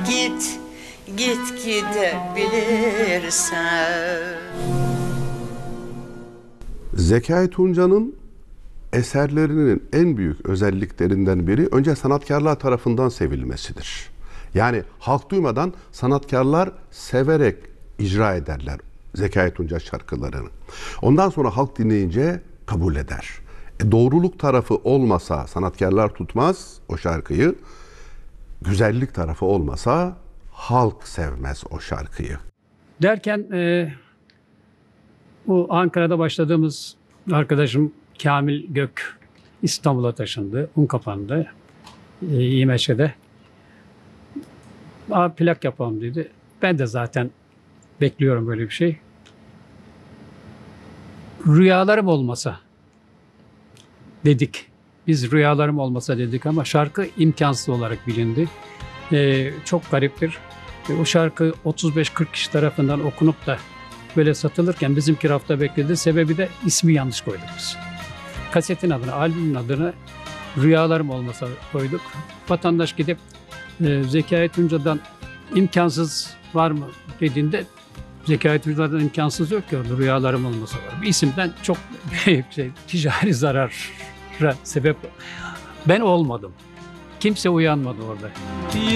Git, git gidebilirsen. Zekai Tunca'nın eserlerinin en büyük özelliklerinden biri önce sanatkarlar tarafından sevilmesidir. Yani halk duymadan sanatkarlar severek icra ederler Zekai Tunca şarkılarını. Ondan sonra halk dinleyince kabul eder. Doğruluk tarafı olmasa sanatkarlar tutmaz o şarkıyı. Güzellik tarafı olmasa halk sevmez o şarkıyı. Derken bu Ankara'da başladığımız arkadaşım Kamil Gök İstanbul'a taşındı. Unkapanı'da, İMŞ'de. Plak yapalım dedi. Ben de zaten bekliyorum böyle bir şey. Rüyalarım olmasa dedik. Biz rüyalarım olmasa dedik ama şarkı imkansız olarak bilindi. Çok gariptir. O şarkı 35-40 kişi tarafından okunup da böyle satılırken bizimki rafta bekledi. Sebebi de ismi yanlış koyduk biz. Kasetin adını, albümün adını Rüyalarım Olmasa koyduk. Vatandaş gidip Zekai Tunca'dan imkansız var mı dediğinde Zekai Tunca'dan imkansız yok ki orada Rüyalarım Olmasa var. Bir isimden çok büyük ticari zarara sebep. Ben olmadım. Kimse uyanmadı orada.